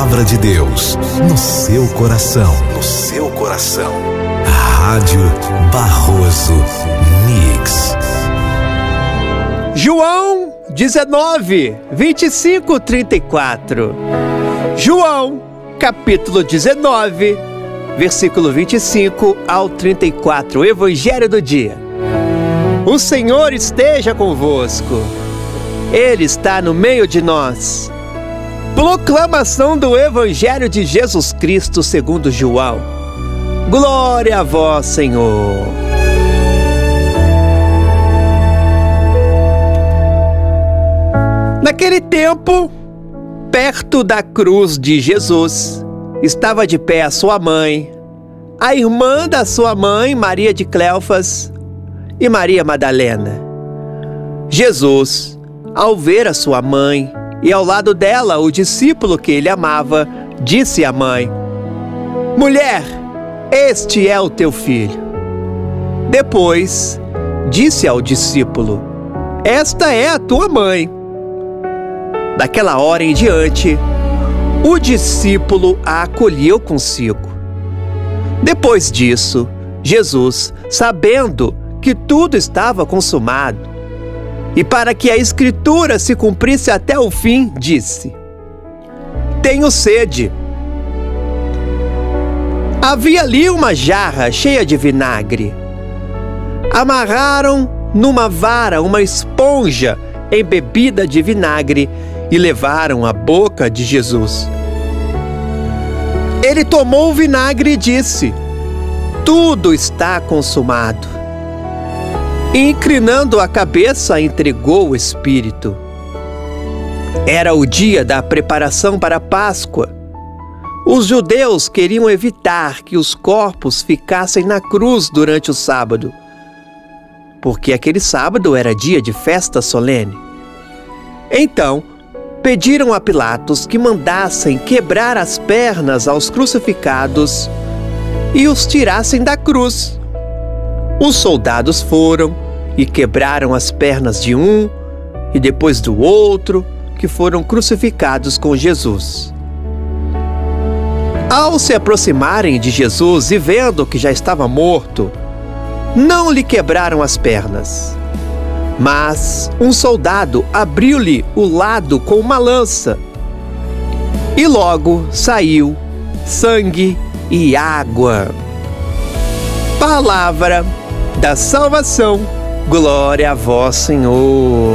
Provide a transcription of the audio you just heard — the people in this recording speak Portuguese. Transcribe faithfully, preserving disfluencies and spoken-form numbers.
palavra de Deus no seu coração. No seu coração. Rádio Barroso Mix. João dezenove, vinte e cinco, trinta e quatro. João, capítulo dezenove, versículo vinte e cinco ao trinta e quatro. O Evangelho do dia. O Senhor esteja convosco. Ele está no meio de nós. Proclamação do Evangelho de Jesus Cristo segundo João. Glória a vós, Senhor. Naquele tempo, perto da cruz de Jesus, estava de pé a sua mãe, a irmã da sua mãe, Maria de Cleofas, e Maria Madalena. Jesus, ao ver a sua mãe e ao lado dela o discípulo que ele amava, disse à mãe: Mulher, este é o teu filho. Depois, disse ao discípulo: Esta é a tua mãe. Daquela hora em diante, o discípulo a acolheu consigo. Depois disso, Jesus, sabendo que tudo estava consumado, e para que a Escritura se cumprisse até o fim, disse: Tenho sede. Havia ali uma jarra cheia de vinagre. Amarraram numa vara uma esponja embebida de vinagre e levaram à boca de Jesus. Ele tomou o vinagre e disse: Tudo está consumado. E, inclinando a cabeça, entregou o Espírito. Era o dia da preparação para a Páscoa. Os judeus queriam evitar que os corpos ficassem na cruz durante o sábado, porque aquele sábado era dia de festa solene. Então, pediram a Pilatos que mandassem quebrar as pernas aos crucificados e os tirassem da cruz. Os soldados foram e quebraram as pernas de um e depois do outro, que foram crucificados com Jesus. Ao se aproximarem de Jesus e vendo que já estava morto, não lhe quebraram as pernas. Mas um soldado abriu-lhe o lado com uma lança, e logo saiu sangue e água. Palavra da salvação. Glória a vós, Senhor.